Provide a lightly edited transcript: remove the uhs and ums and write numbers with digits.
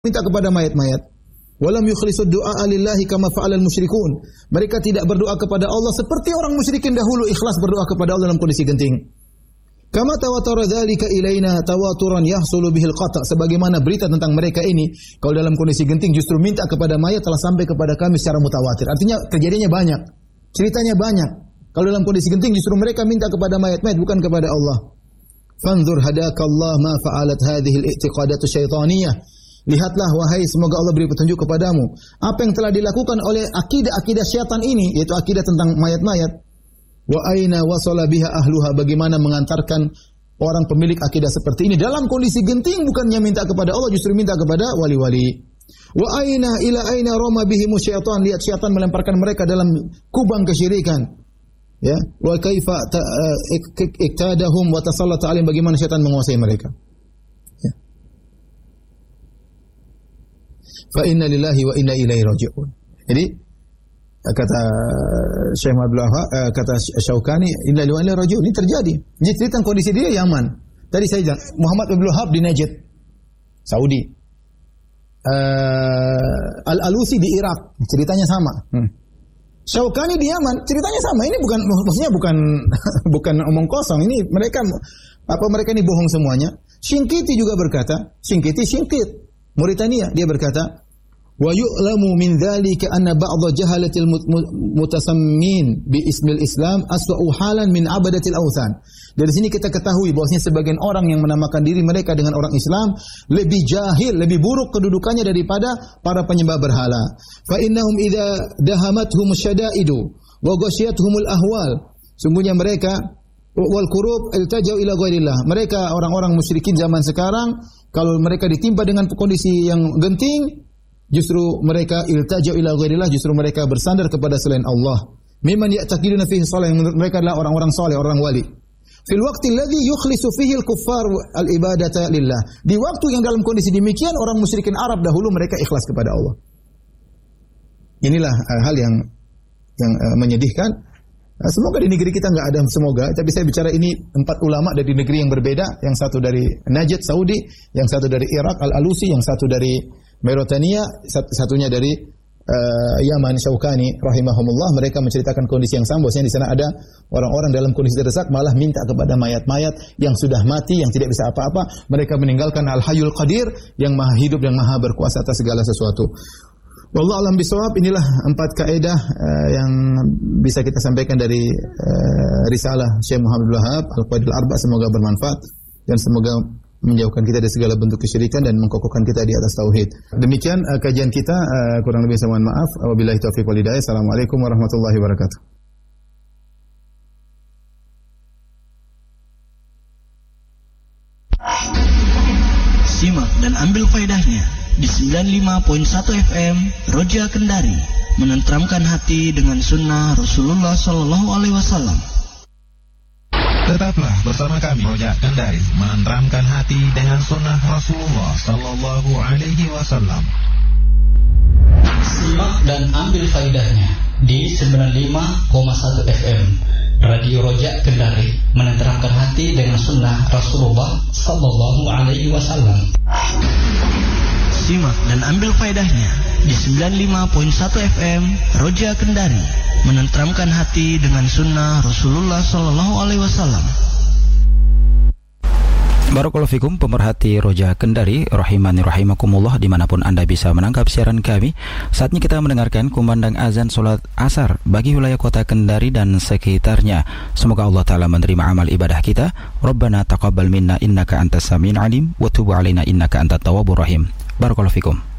minta kepada mayat-mayat. Walam yukhlisud du'a lillahi kama fa'alal musyrikun. Mereka tidak berdoa kepada Allah seperti orang musyrikin dahulu ikhlas berdoa kepada Allah dalam kondisi genting. Kama tawatara dzalika ilaina tawaturan yahsulu bihil qata'. Sebagaimana berita tentang mereka ini kalau dalam kondisi genting justru minta kepada mayat telah sampai kepada kami secara mutawatir. Artinya kejadiannya banyak, ceritanya banyak. Kalau dalam kondisi genting justru mereka minta kepada mayat-mayat bukan kepada Allah. Fanzur hadakallah ma fa'alat hadhihi al-i'tiqadatu syaitaniyah. Lihatlah wahai semoga Allah beri petunjuk kepadamu apa yang telah dilakukan oleh akidah-akidah syaitan ini, yaitu akidah tentang mayat-mayat. Wa aina wasala biha ahluha, bagaimana mengantarkan orang pemilik akidah seperti ini dalam kondisi genting bukannya minta kepada Allah justru minta kepada wali-wali. Wa aina ila aina rama bihimu syaitan, lihat syaitan melemparkan mereka dalam kubang kesyirikan. Ya, wa kaifa iktadahum wa tasallata alaihim, bagaimana syaitan menguasai mereka. Fa inna lillahi wa inna ilaihi raji'un. Jadi kata Syekh Abdul Wahab, kata Syaukani, inna lillahi wa inna ilaihi raji'un. Ini terjadi. Jadi cerita kondisi dia Yaman. Tadi saya bilang Muhammad Abdul Wahab di Najd, Saudi. Al-Alusi di Irak, ceritanya sama. Syaukani di Yaman, ceritanya sama. Ini bukan maksudnya bukan omong kosong. Ini mereka ini bohong semuanya. Shinkiti juga berkata, Shinkit Mauritania, dia berkata, wa yu'lamu min dzalika anna ba'dha jahalatil mutasammin bi ismil Islam aswa'u halan min abadatil awthan. Dari sini kita ketahui bahwasanya sebagian orang yang menamakan diri mereka dengan orang Islam lebih jahil, lebih buruk kedudukannya daripada para penyembah berhala. Fa innahum idza dahamathum syada'idu wa ghasyiyatuhumul ahwal. Sungguhnya mereka wal qurub iltajau ila ghairillah. Mereka orang-orang musyrikin zaman sekarang kalau mereka ditimpa dengan kondisi yang genting, justru mereka iltajau ila ghairillah, justru mereka bersandar kepada selain Allah. Mimman ya'taqiduna fihi shalah, yang menurut mereka adalah orang-orang saleh, orang wali. Fil waqti alladhi yukhlisu fihi al-kuffar al-ibadata lillah. Di waktu yang dalam kondisi demikian orang musyrikin Arab dahulu mereka ikhlas kepada Allah. Inilah hal yang menyedihkan. Semoga di negeri kita enggak ada, semoga. Tapi saya bicara ini 4 ulama dari negeri yang berbeda. Yang satu dari Najd, Saudi. Yang satu dari Irak, Al-Alusi. Yang satu dari Mauritania. Satunya dari Yaman, Syaukani rahimahumullah. Mereka menceritakan kondisi yang sama. Bahwasanya di sana ada orang-orang dalam kondisi terdesak malah minta kepada mayat-mayat yang sudah mati, yang tidak bisa apa-apa. Mereka meninggalkan Al-Hayyul Qadir, yang maha hidup, yang maha berkuasa atas segala sesuatu. Wallahu a'lam bishawab. Inilah 4 kaidah yang bisa kita sampaikan dari risalah Syekh Muhammad Abdul Wahab Al-Qawaidul Arba'. Semoga bermanfaat dan semoga menjauhkan kita dari segala bentuk kesyirikan dan mengkokohkan kita di atas tauhid. Demikian kajian kita, kurang lebih saya mohon maaf. Wabillahi taufiq wal hidayah. Assalamualaikum warahmatullahi wabarakatuh. Simak dan ambil faedahnya di 95.1 FM Roja Kendari, menenteramkan hati dengan sunnah Rasulullah Sallallahu Alaihi Wasallam. Tetaplah bersama kami Roja Kendari, menenteramkan hati dengan sunnah Rasulullah Sallallahu Alaihi Wasallam. Simak dan ambil faedahnya di 95.1 FM Radio Roja Kendari, menenteramkan hati dengan sunnah Rasulullah Sallallahu Alaihi Wasallam. Simak dan ambil faedahnya di 95.1 FM Roja Kendari, menenteramkan hati dengan sunnah Rasulullah Sallallahu Alaihi Wasallam. Barakallahu fikum pemerhati Roja Kendari, rahimani rahimakumullah, dimanapun Anda bisa menangkap siaran kami. Saatnya kita mendengarkan kumandang azan solat asar bagi wilayah kota Kendari dan sekitarnya. Semoga Allah Ta'ala menerima amal ibadah kita. Rabbana taqabbal minna innaka antas sami'ul alim wa tub alaina innaka antat tawwabur rahim. Barakallahu fikum.